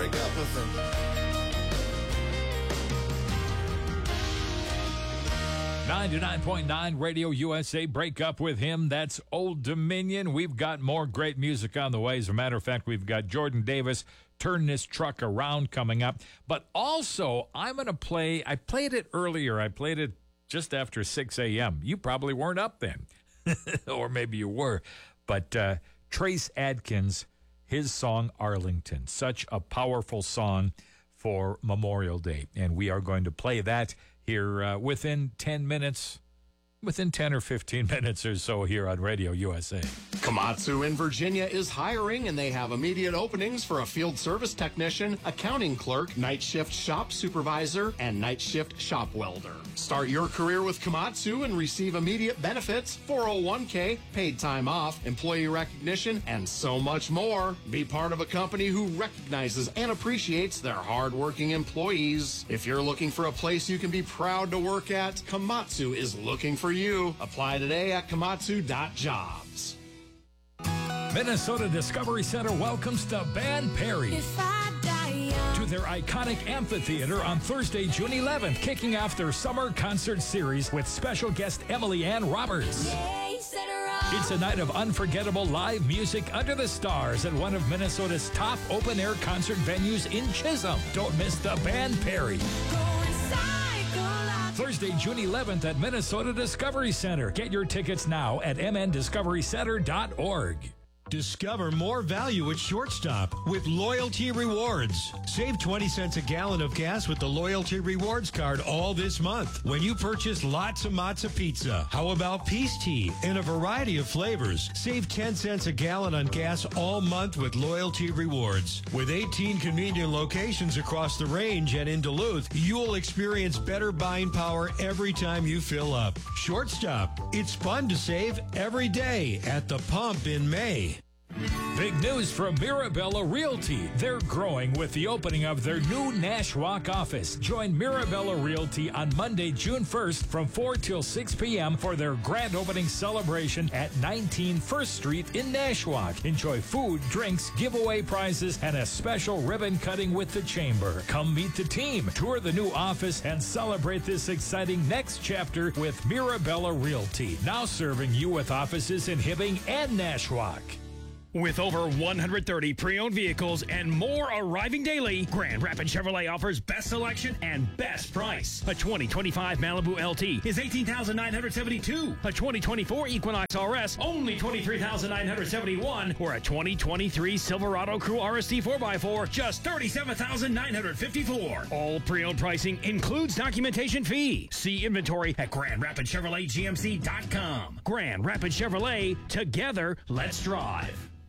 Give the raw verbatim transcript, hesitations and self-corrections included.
break up with him. ninety-nine point nine Radio U S A, break up with him. That's Old Dominion. We've got more great music on the way. As a matter of fact, we've got Jordan Davis, Turn This Truck Around, coming up. But also, I'm going to play, I played it earlier. I played it just after six a.m. You probably weren't up then. Or maybe you were. But uh, Trace Adkins, his song Arlington. Such a powerful song for Memorial Day. And we are going to play that here uh, within ten minutes, within ten or fifteen minutes or so here on Radio U S A. Komatsu in Virginia is hiring, and they have immediate openings for a field service technician, accounting clerk, night shift shop supervisor, and night shift shop welder. Start your career with Komatsu and receive immediate benefits, four oh one k, paid time off, employee recognition, and so much more. Be part of a company who recognizes and appreciates their hard-working employees. If you're looking for a place you can be proud to work at, Komatsu is looking for you. Apply today at komatsu dot jobs. Minnesota Discovery Center welcomes the Band Perry If I die young. to their iconic amphitheater on Thursday, June eleventh, kicking off their summer concert series with special guest Emily Ann Roberts. Yeah, you said it wrong. It's a night of unforgettable live music under the stars at one of Minnesota's top open-air concert venues in Chisholm. Don't miss the Band Perry. Going cycle out. Thursday, June eleventh at Minnesota Discovery Center. Get your tickets now at m n discovery center dot org. Discover more value at Shortstop with Loyalty Rewards. Save twenty cents a gallon of gas with the Loyalty Rewards card all this month when you purchase lots of Matza Pizza. How about Peace Tea in a variety of flavors? Save ten cents a gallon on gas all month with Loyalty Rewards. With eighteen convenient locations across the range and in Duluth, you'll experience better buying power every time you fill up. Shortstop. It's fun to save every day at the pump in May. Big news from Mirabella Realty. They're growing with the opening of their new Nashwauk office. Join Mirabella Realty on Monday, June first from four till six p.m. for their grand opening celebration at nineteen First Street in Nashwauk. Enjoy food, drinks, giveaway prizes, and a special ribbon cutting with the Chamber. Come meet the team, tour the new office, and celebrate this exciting next chapter with Mirabella Realty. Now serving you with offices in Hibbing and Nashwauk. With over one hundred thirty pre-owned vehicles and more arriving daily, Grand Rapids Chevrolet offers best selection and best price. A twenty twenty-five Malibu L T is eighteen thousand nine hundred seventy-two dollars. A twenty twenty-four Equinox R S, only twenty-three thousand nine hundred seventy-one dollars. Or a twenty twenty-three Silverado Crew R S T four by four, just thirty-seven thousand nine hundred fifty-four dollars. All pre-owned pricing includes documentation fee. See inventory at grand rapids chevrolet g m c dot com. Grand Rapids Chevrolet, together, let's drive.